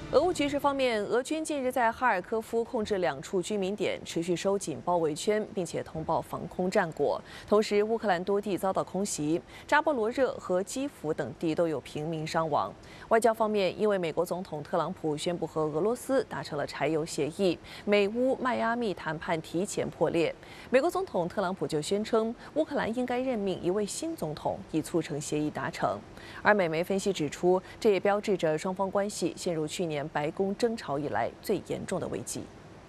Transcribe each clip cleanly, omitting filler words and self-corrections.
俄乌局势方面，俄军近日在哈尔科夫控制2处居民点，持续收紧包围圈，并且通报防空战果。同时，乌克兰多地遭到空袭，扎波罗热和基辅等地都有平民伤亡。外交方面，因为美国总统特朗普宣布和俄罗斯达成了柴油协议，美乌迈阿密谈判提前破裂。美国总统特朗普就宣称，乌克兰应该任命一位新总统，以促成协议达成。而美媒分析指出，这也标志着双方关系陷入去年白宫争吵以来最严重的危机。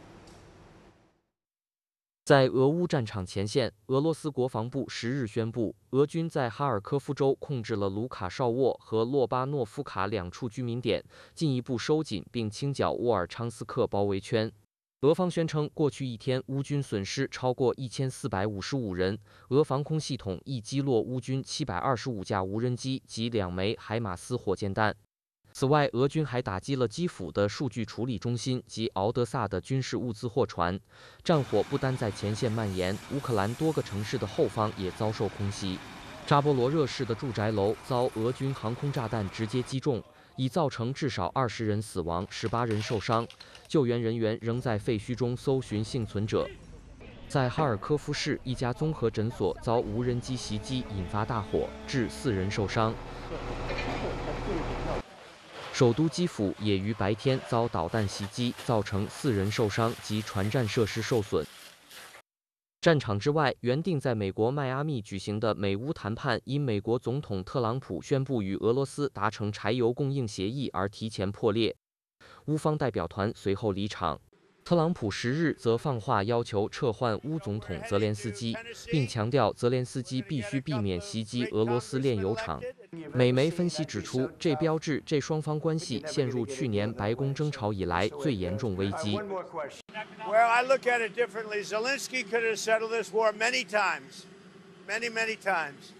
在俄乌战场前线，俄罗斯国防部10日宣布，俄军在哈尔科夫州控制了卢卡绍沃和洛巴诺夫卡2处居民点，进一步收紧并清剿沃尔昌斯克包围圈。俄方宣称，过去1天乌军损失超过1455人，俄防空系统亦击落乌军725架无人机及2枚海马斯火箭弹。此外，俄军还打击了基辅的数据处理中心及敖德萨的军事物资货船。战火不单在前线蔓延，乌克兰多个城市的后方也遭受空袭。扎波罗热市的住宅楼遭俄军航空炸弹直接击中，已造成至少20人死亡，18人受伤。救援人员仍在废墟中搜寻幸存者。在哈尔科夫市一家综合诊所遭无人机袭击，引发大火，致4人受伤。首都基辅也于白天遭导弹袭击，造成4人受伤及船站设施受损。战场之外，原定在美国迈阿密举行的美乌谈判，因美国总统特朗普宣布与俄罗斯达成柴油供应协议而提前破裂。乌方代表团随后离场。特朗普10日则放话要求撤换乌总统泽连斯基，并强调泽连斯基必须避免袭击俄罗斯炼油厂。美媒分析指出，这标志这双方关系陷入去年白宫争吵以来最严重危机。 Well, I look at it differently. Zelensky could have settled this war many times, many times,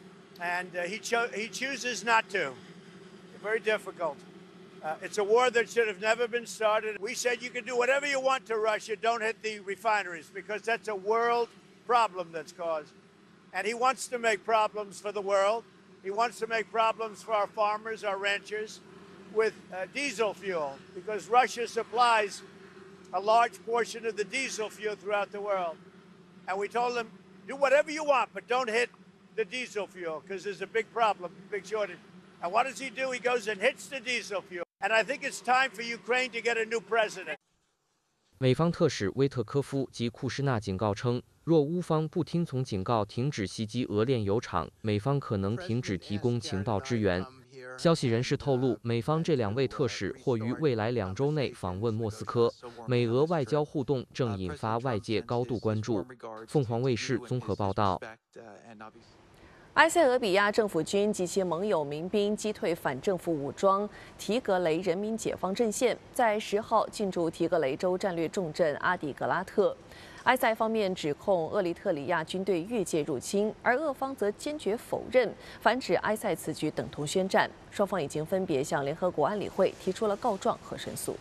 and he chooses not to. Very difficult. It's a war that should have never been started. We said you can do whatever you want to Russia, don't hit the refineries, because that's a world problem that's caused. And he wants to make problems for the world. He wants to make problems for our farmers, our ranchers, with diesel fuel, because Russia supplies a large portion of the diesel fuel throughout the world. And we told them, do whatever you want, but don't hit the diesel fuel, because there's a big problem, big shortage. And what does he do? He goes and hits the diesel fuel. And I think it's time for Ukraine to get a new president. 美方特使威特科夫及库什纳警告称，若乌方不听从警告，停止袭击俄炼油厂，美方可能停止提供情报支援。消息人士透露，美方这2位特使或于未来2周内访问莫斯科。美俄外交互动正引发外界高度关注。凤凰卫视综合报道。 埃塞俄比亚政府军及其盟友民兵击退反政府武装提格雷人民解放阵线，在10号进驻提格雷州战略重镇阿迪格拉特。埃塞方面指控厄立特里亚军队越界入侵，而俄方则坚决否认，反指埃塞此举等同宣战。双方已经分别向联合国安理会提出了告状和申诉。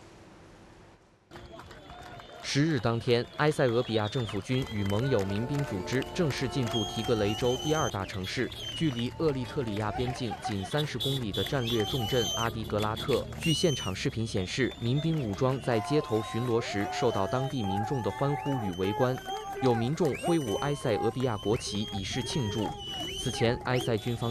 10日当天，埃塞俄比亚政府军与盟友民兵组织正式进驻提格雷州第2大城市，距离厄立特里亚边境仅30公里的战略重镇阿迪格拉特。据现场视频显示，民兵武装在街头巡逻时受到当地民众的欢呼与围观，有民众挥舞埃塞俄比亚国旗以示庆祝。此前，埃塞军方